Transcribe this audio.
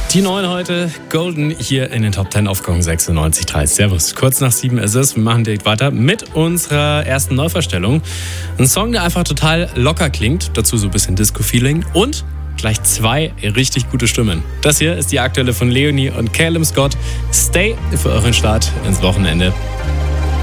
Die 9 heute, Golden, hier in den Top 10 auf Gong 96.3. Servus, kurz nach 7 ist es. Wir machen direkt weiter mit unserer ersten Neuverstellung. Ein Song, der einfach total locker klingt, dazu so ein bisschen Disco-Feeling und gleich 2 richtig gute Stimmen. Das hier ist die aktuelle von Leonie und Calum Scott. Stay für euren Start ins Wochenende.